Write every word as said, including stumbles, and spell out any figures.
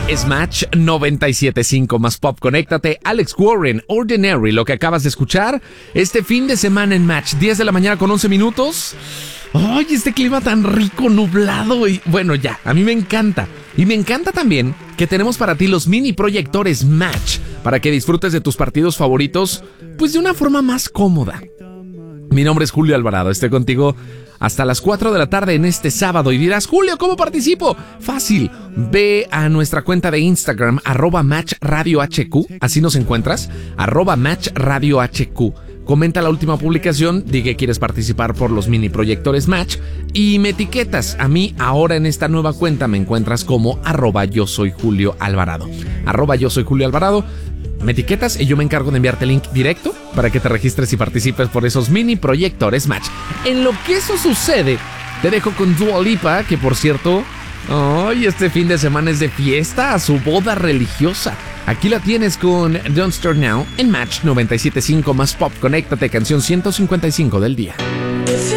Es Match noventa y siete punto cinco más Pop. Conéctate. Alex Warren, Ordinary, lo que acabas de escuchar. Este fin de semana en Match, diez de la mañana con once minutos. ¡Ay, este clima tan rico, nublado! Y bueno, ya, a mí me encanta. Y me encanta también que tenemos para ti los mini proyectores Match, para que disfrutes de tus partidos favoritos, pues de una forma más cómoda. Mi nombre es Julio Alvarado, estoy contigo hasta las cuatro de la tarde en este sábado. Y dirás, Julio, ¿cómo participo? Fácil, ve a nuestra cuenta de Instagram, arroba Match Radio H Q, así nos encuentras, arroba Match Radio H Q. Comenta la última publicación, di que quieres participar por los mini proyectores Match y me etiquetas. A mí ahora en esta nueva cuenta me encuentras como arroba yo soy Julio Alvarado. Arroba yo soy Julio Alvarado. Me etiquetas y yo me encargo de enviarte el link directo para que te registres y participes por esos mini proyectores Match. En lo que eso sucede, te dejo con Dua Lipa, que por cierto, hoy este fin de semana es de fiesta a su boda religiosa. Aquí la tienes con Don't Start Now en Match noventa y siete punto cinco más Pop. Conéctate, canción ciento cincuenta y cinco del día.